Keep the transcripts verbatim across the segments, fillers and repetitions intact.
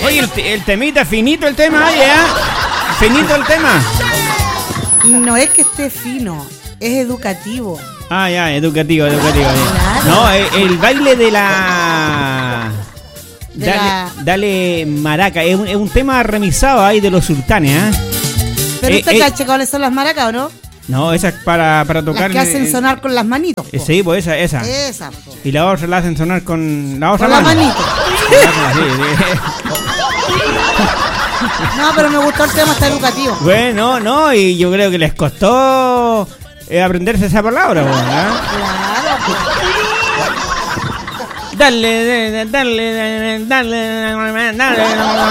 Oye, el, el temita, finito el tema, oye, ¿eh? Finito el tema. No es que esté fino, es educativo. Ah, ya, educativo, educativo. Claro. No, el, el baile de la... De dale, la... dale maraca, es un, es un tema remixado ahí de los sultanes, ¿eh? Pero eh, usted eh, cacha cuáles son las maracas, ¿o no? No, esa es para, para tocar... Las que hacen en, sonar con las manitos. eh, sí, pues esa, esa. Esa, po. Y la otra la hacen sonar con la otra Con la mano. manito. Sí, sí. No, pero me gustó el tema, está educativo. Bueno, no, y yo creo que les costó eh, aprenderse esa palabra, ¿eh? Claro, pues. Dale, dale, dale, dale, dale, dale, dale.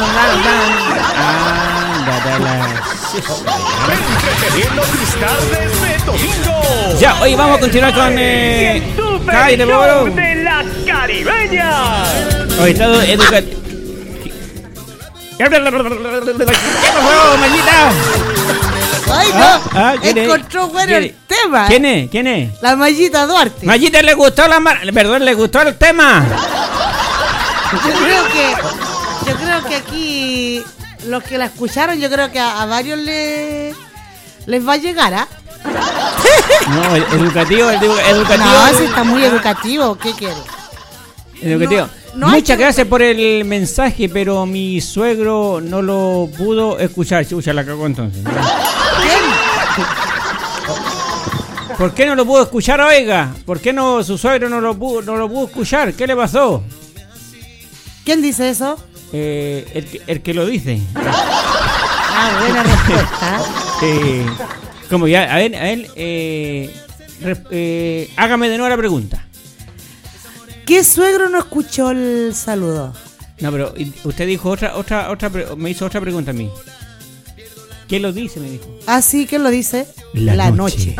Entreteniendo tus tardes de domingo. Ya, oye, vamos a continuar con eh, el Super Cállate, Show Pablo. de la Caribeña. Oye, estado educativo. ¿Qué pasó, Mayita? Ay, no. Ah, ah, ¿quién es? Encontró bueno ¿Quién el es? tema. ¿Quién es? ¿Quién es? La Mayita Duarte. Mayita, ¿le gustó la mar... Perdón, ¿le gustó el tema? Yo creo que yo creo que aquí los que la escucharon, yo creo que a, a varios le, les va a llegar, ¿ah? No, educativo, edu- educativo. No, ese está muy educativo. ¿Qué quiere? Educativo. No, no hay Muchas que- gracias por el mensaje, pero mi suegro no lo pudo escuchar. Chucha, la cagó entonces. ¿Quién? ¿Por qué no lo pudo escuchar, oiga? ¿Por qué no su suegro no lo pudo, no lo pudo escuchar? ¿Qué le pasó? ¿Quién dice eso? Eh, el, que- el que lo dice. Ah, buena respuesta. Eh, como ya, a ver, a ver, eh, re- eh, hágame de nuevo la pregunta. ¿Qué suegro no escuchó el saludo? No, pero y- usted dijo otra, otra, otra, pre- me hizo otra pregunta a mí. ¿Qué lo dice? Me dijo. Ah, sí, ¿quién lo dice? La noche.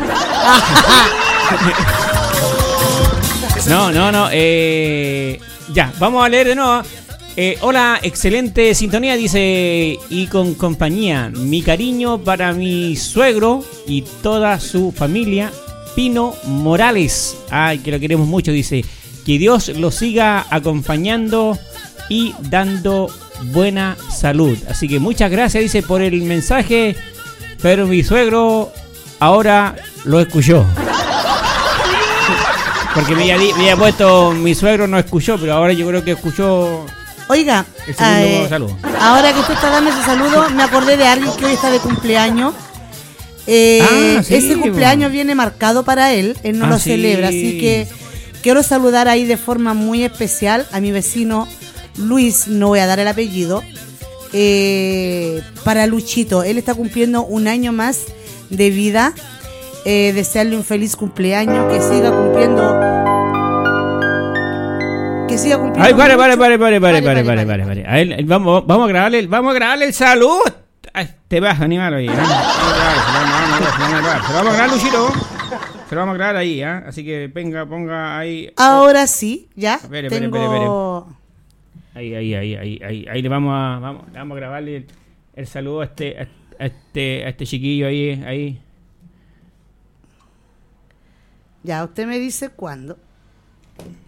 No, no, no. Eh, ya, vamos a leer de nuevo. Eh, hola, excelente sintonía, dice, y con compañía. Mi cariño para mi suegro y toda su familia, Pino Morales. Ay, que lo queremos mucho, dice. Que Dios lo siga acompañando y dando buena salud. Así que muchas gracias, dice, por el mensaje. Pero mi suegro ahora lo escuchó. Porque me había, di- me había puesto mi suegro no escuchó, pero ahora yo creo que escuchó Oiga, el segundo eh, saludo. ahora que usted está dando ese saludo, me acordé de alguien que hoy está de cumpleaños. Eh, Ah, sí, ese cumpleaños bo. viene marcado para él, él no Ah, lo sí. celebra, así que quiero saludar ahí de forma muy especial a mi vecino Luis, no voy a dar el apellido, eh, para Luchito. Él está cumpliendo un año más de vida. Eh, desearle un feliz cumpleaños, que siga cumpliendo. Que siga cumpliendo. Ay, pare, pare, mucho. pare, pare, pare, Pare, pare, pare, pare, pare. A él, vamos, vamos a grabarle, vamos a grabarle el saludo. Ay, te vas a animar hoy, ¿eh? Vamos a grabar, se lo vamos a grabar, se lo vamos a grabar. Se lo vamos a grabar, Luchito. Se lo vamos a grabar ahí, ¿eh? Así que venga, ponga ahí. Ahora sí, ya. Espere, espere, tengo. Ahí, ahí, ahí, ahí, ahí, ahí le vamos a, vamos, le vamos a grabarle el, el saludo a este, a este, a este chiquillo ahí, ahí. Ya, usted me dice cuándo.